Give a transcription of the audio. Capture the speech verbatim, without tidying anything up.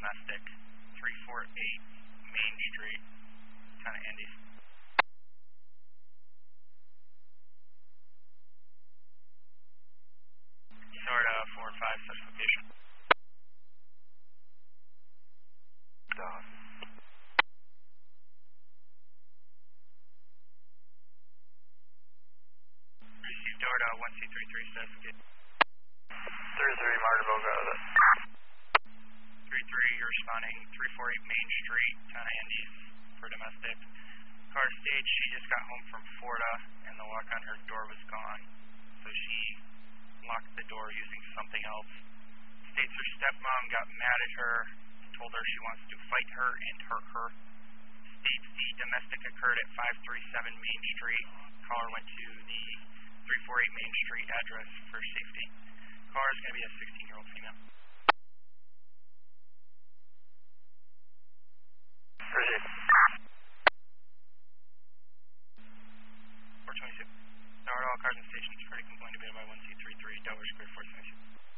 domestic, three forty-eight Main Street, Town of Andes. Sort of four five, such location. Done. Received Dorda, one C three three, Saskatoon. three three, Martinville, got it. three three, you're responding, three forty Main Street, Town of Andes, for domestic. Car stage, she just got home from Florida, and the lock on her door was gone, so she locked the door using something else. States her stepmom got mad at her, told her she wants to fight her and hurt her. States the domestic occurred at five thirty-seven Main Street. Caller went to the three forty Main Street address for safety. Caller is going to be a sixteen-year-old female. Proceed. four twenty-six. Start all cars and stations. Ready complaint abated by one C three three, Delaware Square four twenty-six.